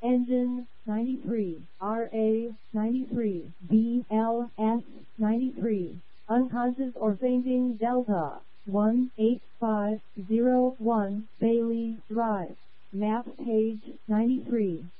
Engine 93, RA 93, BLS 93. Unconscious or fainting Delta 18501 Bailey Drive. Map page 93.